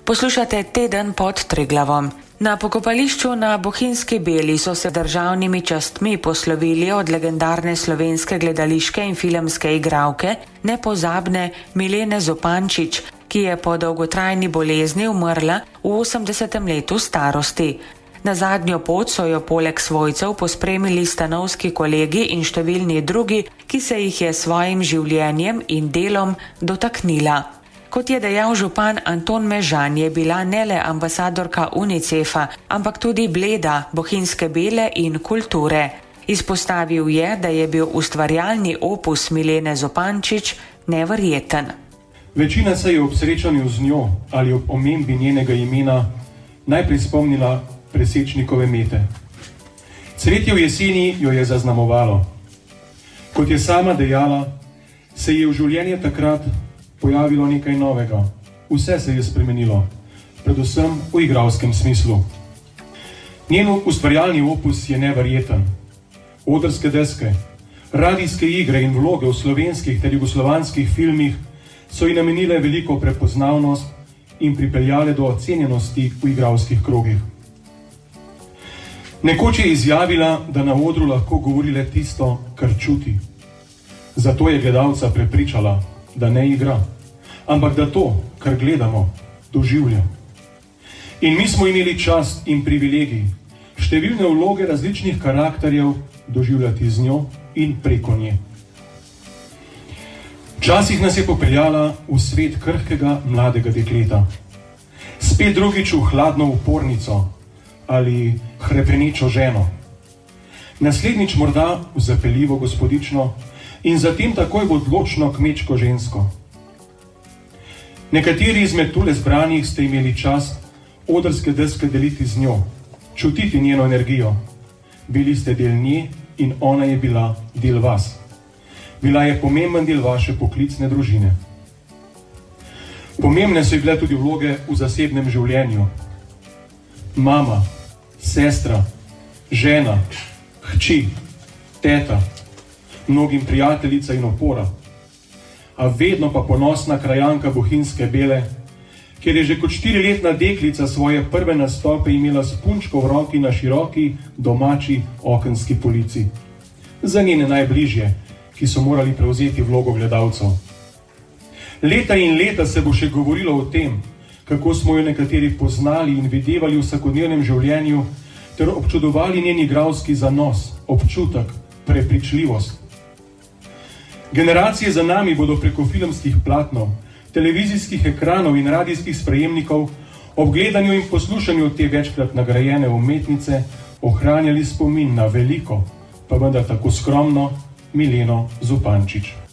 Poslušate Teden pod Triglavom. Na pokopališču na Bohinjski Beli so se državnimi častmi poslovili od legendarne slovenske gledališke in filmske igralke, nepozabne Milene Zupančič, ki je po dolgotrajni bolezni umrla v 80. letu starosti. Na zadnjo pot so jo poleg svojcev pospremili stanovski kolegi in številni drugi, ki se jih je svojim življenjem in delom dotaknila. Kot je dejal župan Anton Mežan, je bila ne le ambasadorka UNICEF-a, ampak tudi bleda Bohinjske Bele in kulture. Izpostavil je, da je bil ustvarjalni opus Milene Zupančič neverjeten. Večina se je ob srečanju z njo ali ob omembi njenega imena najprej spomnila Presečnikove mete. Cvetje v jeseni jo je zaznamovalo. Kot je sama dejala, se je v življenje takrat pojavilo nekaj novega. Vse se je spremenilo, predvsem v igralskem smislu. Njen ustvarjalni opus je neverjeten. Odrske deske, radijske igre in vloge v slovenskih ter jugoslovanskih filmih so ji namenile veliko prepoznavnost in pripeljale do ocenjenosti v igralskih krogih. Nekoč je izjavila, da na odru lahko govori le tisto, kar čuti. Zato je gledalca prepričala, da ne igra, ampak da to, kar gledamo, doživlja. In mi smo imeli čast in privilegij, številne vloge različnih karakterjev doživljati z njo in preko nje. Včasih nas je popeljala v svet krhkega mladega dekleta, spet drugič v hladno upornico ali hrepenečo ženo, naslednjič morda v zapeljivo gospodično in zatem takoj v odločno kmečko žensko. Nekateri izmed tule zbranih ste imeli čast odrske deske deliti z njo, čutiti njeno energijo. Bili ste del nje in ona je bila del vas. Bila je pomemben del vaše poklicne družine. Pomembne so bile tudi vloge v zasebnem življenju. Mama, sestra, žena, hči, teta, mnogim prijateljica in opora, a vedno pa ponosna krajanka Bohinjske Bele, kjer je že kot 4-letna deklica svoje prve nastope imela s punčko v roki na široki domači okenski polici. Za njene najbližje, ki so morali prevzeti vlogo gledalcev. Leta in leta se bo še govorilo o tem, kako smo jo nekateri poznali in videvali v vsakodnevnem življenju, ter občudovali njen igralski zanos, občutek, prepričljivost. Generacije za nami bodo preko filmskih platnov, televizijskih ekranov in radijskih sprejemnikov ob gledanju in poslušanju te večkrat nagrajene umetnice ohranjali spomin na veliko, pa vendar tako skromno Mileno Zupančič.